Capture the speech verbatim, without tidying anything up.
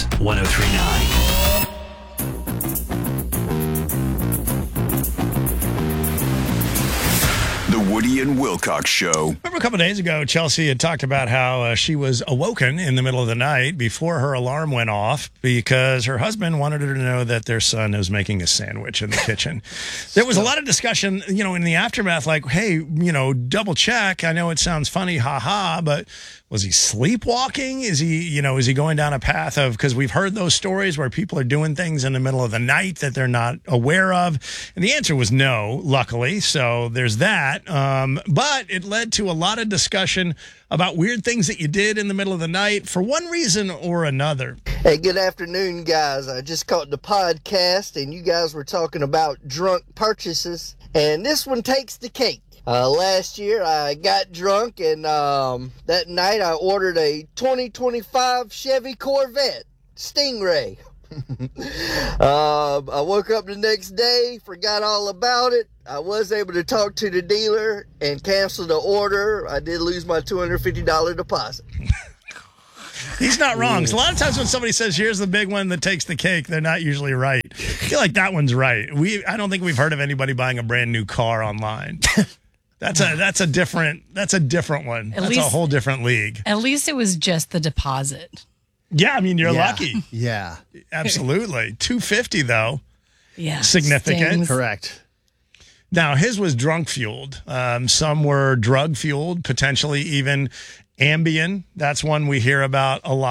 one oh three point nine. The Woody and Wilcox Show. Remember a couple of days ago, Chelsea had talked about how uh, she was awoken in the middle of the night before her alarm went off because her husband wanted her to know that their son was making a sandwich in the kitchen. There was a lot of discussion, you know, in the aftermath, like, hey, you know, double check. I know it sounds funny, ha-ha, but was he sleepwalking? Is he, you know, is he going down a path of, because we've heard those stories where people are doing things in the middle of the night that they're not aware of. And the answer was no, luckily. So there's that. Um, but it led to a lot of discussion about weird things that you did in the middle of the night for one reason or another. Hey, good afternoon, guys. I just caught the podcast, and you guys were talking about drunk purchases, and this one takes the cake. Uh, last year, I got drunk, and um, that night I ordered a twenty twenty-five Chevy Corvette Stingray. uh, I woke up the next day, forgot all about it. I was able to talk to the dealer and cancel the order. I did lose my two hundred fifty dollars deposit. He's not wrong. So a lot of times when somebody says, here's the big one that takes the cake, they're not usually right. I feel like that one's right. We I don't think we've heard of anybody buying a brand new car online. That's a that's a different that's a different one. At that's least, a whole different league. At least it was just the deposit. Yeah, I mean, you're yeah. lucky. Yeah. Absolutely. two hundred fifty dollars, though. Yeah. Significant. Stings. Correct. Now, his was drunk fueled. Um, some were drug fueled, potentially even Ambien. That's one we hear about a lot.